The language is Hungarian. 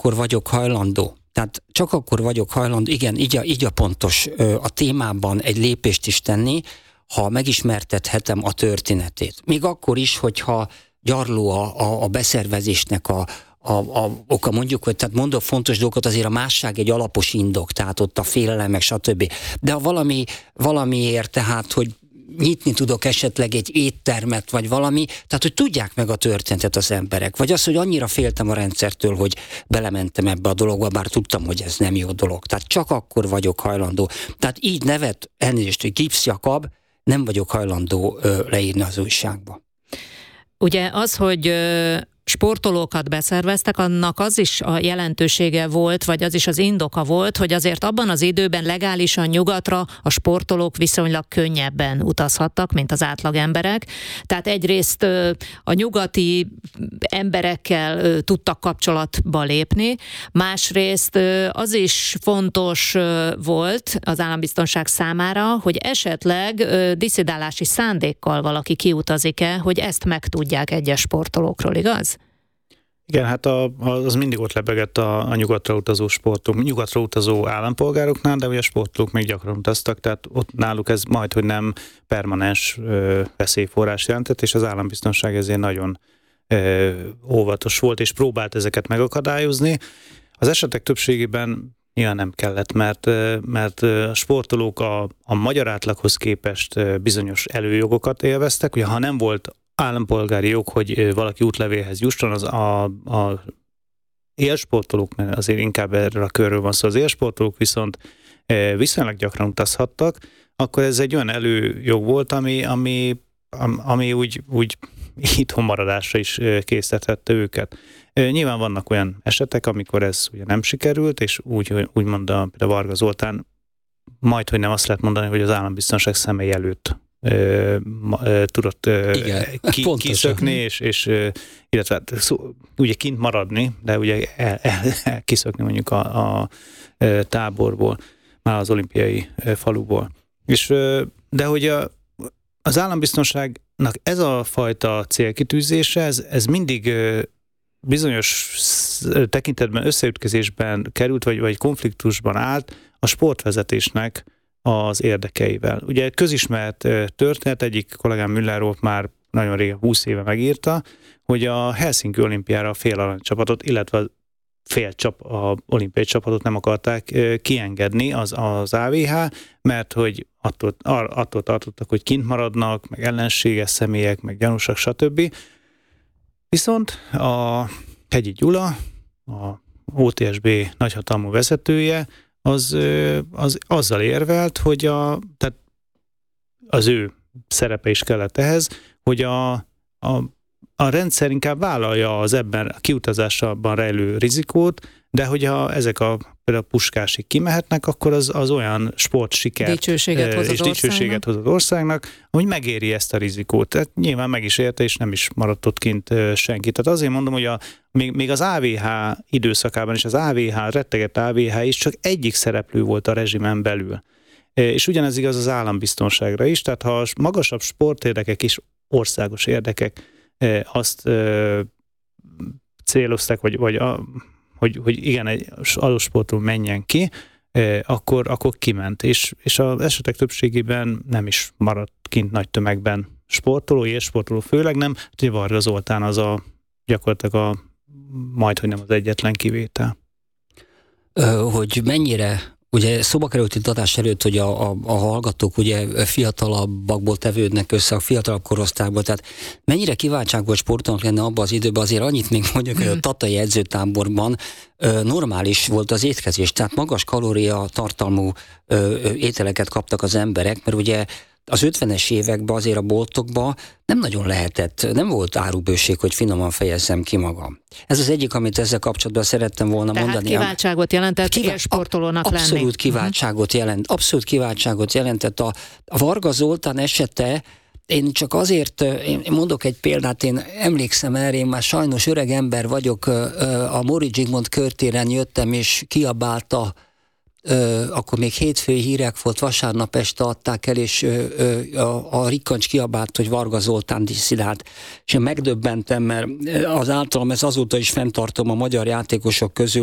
akkor vagyok hajlandó, igen, így a pontos a témában egy lépést is tenni, ha megismertethetem a történetét. Még akkor is, hogyha gyarló a beszervezésnek a oka, mondjuk, hogy tehát mondok fontos dolgokat, azért a másság egy alapos indok, tehát ott a félelem, meg stb. De ha valamiért, tehát, hogy nyitni tudok esetleg egy éttermet, vagy valami, tehát, hogy tudják meg a történetet az emberek. Vagy az, hogy annyira féltem a rendszertől, hogy belementem ebbe a dologba, bár tudtam, hogy ez nem jó dolog. Tehát csak akkor vagyok hajlandó. Tehát így nevet, elnézést, hogy Gibbs Jakab, nem vagyok hajlandó leírni az újságba. Ugye az, hogy sportolókat beszerveztek, annak az is a jelentősége volt, vagy az is az indoka volt, hogy azért abban az időben legálisan nyugatra a sportolók viszonylag könnyebben utazhattak, mint az átlag emberek. Tehát egyrészt a nyugati emberekkel tudtak kapcsolatba lépni, másrészt az is fontos volt az állambiztonság számára, hogy esetleg disszidálási szándékkal valaki kiutazik-e, hogy ezt megtudják egyes sportolókról, igaz? Igen, hát az mindig ott lebegett a nyugatra utazó állampolgároknál, de ugye a sportolók még gyakran utaztak, tehát ott náluk ez majdhogy nem permanens veszélyforrás jelentett, és az állambiztonság ezért nagyon óvatos volt, és próbált ezeket megakadályozni. Az esetek többségében nyilván nem kellett, mert a sportolók a magyar átlaghoz képest bizonyos előjogokat élveztek, ugye ha nem volt állampolgári jog, hogy valaki útlevélhez jusson, az a élsportolók, mert azért inkább erről a körről van szó, az élsportolók viszont viszonylag gyakran utazhattak, akkor ez egy olyan előjog volt, ami úgy itthon maradásra is késztethette őket. Nyilván vannak olyan esetek, amikor ez ugye nem sikerült, és úgymond például Varga Zoltán majdhogy nem azt lehet mondani, hogy az állambiztonság szemei előtt tudott kiszökni, és illetve ugye kint maradni, de ugye kiszökni mondjuk a táborból, már az olimpiai faluból. De hogy az állambiztonságnak ez a fajta célkitűzése, ez mindig bizonyos tekintetben összeütközésben került, vagy konfliktusban állt a sportvezetésnek az érdekeivel. Ugye közismert történet, egyik kollégám Müller volt már nagyon régen, 20 éve megírta, hogy a Helsinki olimpiára a fél aranycsapatot, illetve a olimpiai csapatot nem akarták kiengedni az AVH, mert hogy attól tartottak, hogy kint maradnak, meg ellenséges személyek, meg gyanúsak, stb. Viszont a Hegyi Gyula, a OTSB nagyhatalmú vezetője, az azzal érvelt, hogy tehát az ő szerepe is kellett ehhez, hogy a rendszer inkább vállalja az ebben a kiutazásban rejlő rizikót, de hogyha ezek például Puskásig kimehetnek, akkor az olyan sportsikert és dicsőséget hoz az országnak, hogy megéri ezt a rizikót. Tehát nyilván meg is érte, és nem is maradt ott kint senki. Tehát azért mondom, hogy még az AVH időszakában is az AVH, rettegett AVH is csak egyik szereplő volt a rezsimen belül. És ugyanez igaz az állambiztonságra is, tehát ha a magasabb sportérdekek és országos érdekek azt célozták, hogy igen, egy adott sportról menjen ki, akkor kiment. És az esetek többségében nem is maradt kint nagy tömegben sportoló, élsportoló főleg nem, hogy Varga Zoltán az gyakorlatilag majdhogy nem az egyetlen kivétel. Hogy mennyire, ugye szóba került itt adás előtt, hogy a hallgatók ugye fiatalabbakból tevődnek össze, a fiatalabb korosztályból, tehát mennyire kiváltságból sportolnak lenne abban az időben, azért annyit még mondjuk, hogy a tatai edzőtáborban normális volt az étkezés, tehát magas kalória tartalmú ételeket kaptak az emberek, mert ugye az 50-es években azért a boltokban nem nagyon lehetett, nem volt árubőség, hogy finoman fejezzem ki magam. Ez az egyik, amit ezzel kapcsolatban szerettem volna mondani. Tehát kiváltságot jelentett élsportolónak lenni. Abszolút kiváltságot jelentett. A Varga Zoltán esete, én csak azért, én mondok egy példát, én emlékszem erre, én már sajnos öreg ember vagyok, a Móricz Zsigmond körtéren jöttem, és kiabálta, akkor még hétfői hírek volt, vasárnap este adták el, és a Rikkancs kiabált, hogy Varga Zoltán disszidált. És én megdöbbentem, mert az általam, ez azóta is fenntartom a magyar játékosok közül,